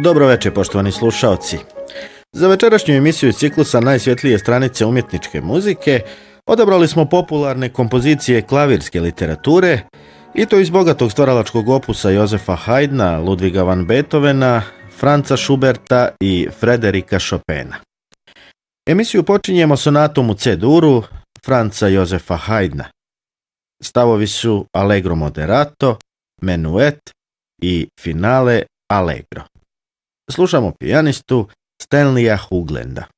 Dobro večer, poštovani slušaoci. Za večerašnju emisiju ciklusa Najsvjetlije stranice umjetničke muzike odabrali smo popularne kompozicije klavirske literature i to iz bogatog stvaralačkog opusa Jozefa Haydna, Ludviga van Beethovena, Franza Schuberta i Frederika Chopina. Emisiju počinjemo sonatom u C-duru Franza Jozefa Haydna. Stavovi su Allegro moderato, Menuet i Finale Allegro. Slušamo pijanistu Stanleya Hooglanda.